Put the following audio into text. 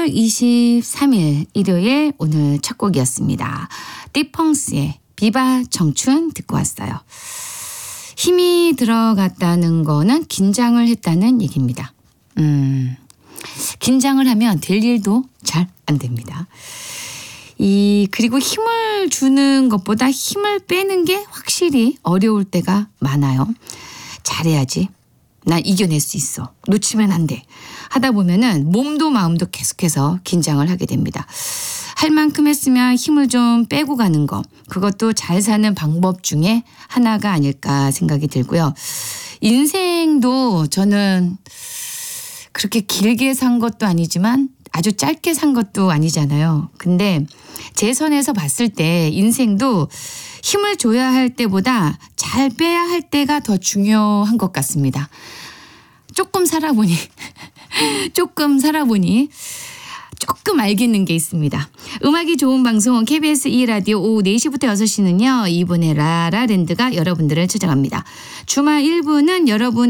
10월 23일 일요일 오늘 첫 곡이었습니다. 띠펑스의 비바 청춘 듣고 왔어요. 힘이 들어갔다는 거는 긴장을 했다는 얘기입니다. 긴장을 하면 될 일도 잘 안 됩니다. 그리고 힘을 주는 것보다 힘을 빼는 게 확실히 어려울 때가 많아요. 잘해야지. 나 이겨낼 수 있어. 놓치면 안 돼. 하다 보면은 몸도 마음도 계속해서 긴장을 하게 됩니다. 할 만큼 했으면 힘을 좀 빼고 가는 거. 그것도 잘 사는 방법 중에 하나가 아닐까 생각이 들고요. 인생도 저는 그렇게 길게 산 것도 아니지만 아주 짧게 산 것도 아니잖아요. 근데 제 선에서 봤을 때 인생도 힘을 줘야 할 때보다 잘 빼야 할 때가 더 중요한 것 같습니다. 조금 살아보니 조금 알겠는 게 있습니다. 음악이 좋은 방송 KBS 2라디오 오후 4시부터 6시는요. 이분의 라라랜드가 여러분들을 찾아갑니다. 주말 1부는 여러분